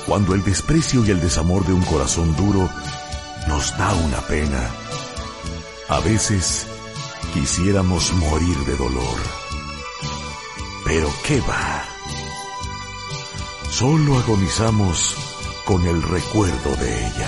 cuando el desprecio y el desamor de un corazón duro nos da una pena. A veces quisiéramos morir de dolor. Pero ¿qué va? Solo agonizamos con el recuerdo de ella.